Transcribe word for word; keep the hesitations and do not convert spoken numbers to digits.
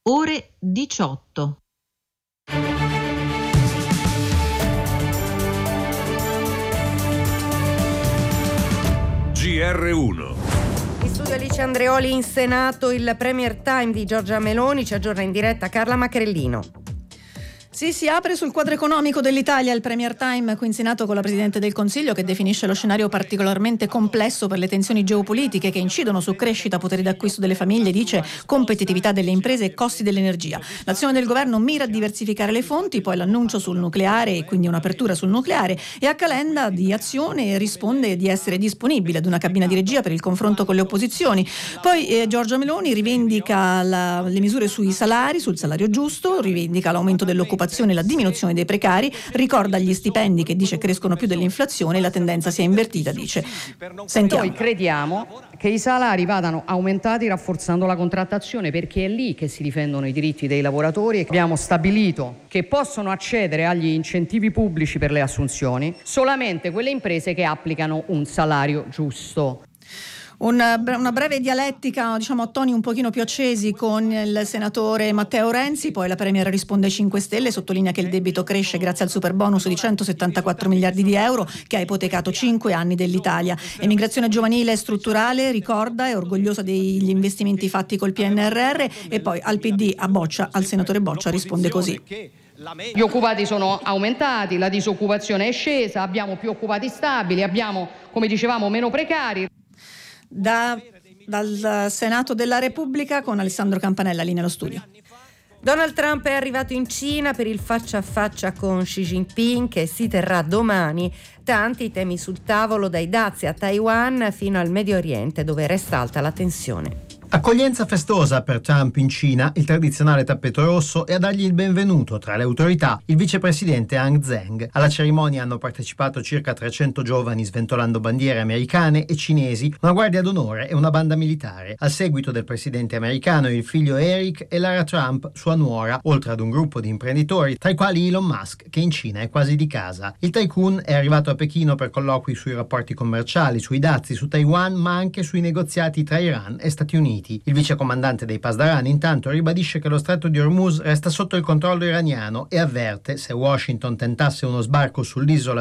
ore diciotto. G R uno. In studio Alice Andreoli, in Senato il Premier Time di Giorgia Meloni. Ci aggiorna in diretta Carla Macrellino. Sì, si apre sul quadro economico dell'Italia il Premier Time qui in Senato con la Presidente del Consiglio, che definisce lo scenario particolarmente complesso per le tensioni geopolitiche che incidono su crescita, potere d'acquisto delle famiglie, dice competitività delle imprese e costi dell'energia. L'azione del governo mira a diversificare le fonti, poi l'annuncio sul nucleare e quindi un'apertura sul nucleare, e a Calenda di Azione risponde di essere disponibile ad una cabina di regia per il confronto con le opposizioni. Poi eh, Giorgia Meloni rivendica la, le misure sui salari, sul salario giusto, rivendica l'aumento dell'occupazione, la diminuzione dei precari, ricorda gli stipendi che dice crescono più dell'inflazione e la tendenza sia invertita, dice. Sentiamo. Noi crediamo che i salari vadano aumentati rafforzando la contrattazione, perché è lì che si difendono i diritti dei lavoratori, e abbiamo stabilito che possono accedere agli incentivi pubblici per le assunzioni solamente quelle imprese che applicano un salario giusto. Una, una breve dialettica, diciamo a toni un pochino più accesi, con il senatore Matteo Renzi. Poi la Premier risponde ai cinque Stelle, sottolinea che il debito cresce grazie al superbonus di centosettantaquattro miliardi di euro che ha ipotecato cinque anni dell'Italia. Emigrazione giovanile e strutturale, ricorda, è orgogliosa degli investimenti fatti col P N R R. E poi al P D, a Boccia, al senatore Boccia risponde così. Gli occupati sono aumentati, la disoccupazione è scesa, abbiamo più occupati stabili, abbiamo, come dicevamo, meno precari. Da, dal Senato della Repubblica con Alessandro Campanella lì nello studio. Donald Trump è arrivato in Cina per il faccia a faccia con Xi Jinping, che si terrà domani. Tanti temi sul tavolo, dai dazi a Taiwan fino al Medio Oriente, dove resta alta la tensione. Accoglienza festosa per Trump in Cina, il tradizionale tappeto rosso, e a dargli il benvenuto tra le autorità il vicepresidente Han Zheng. Alla cerimonia hanno partecipato circa trecento giovani sventolando bandiere americane e cinesi, una guardia d'onore e una banda militare. Al seguito del presidente americano il figlio Eric e Lara Trump, sua nuora, oltre ad un gruppo di imprenditori, tra i quali Elon Musk, che in Cina è quasi di casa. Il tycoon è arrivato a Pechino per colloqui sui rapporti commerciali, sui dazi, su Taiwan, ma anche sui negoziati tra Iran e Stati Uniti. Il vicecomandante dei Pasdaran intanto ribadisce che lo stretto di Hormuz resta sotto il controllo iraniano e avverte: se Washington tentasse uno sbarco sull'isola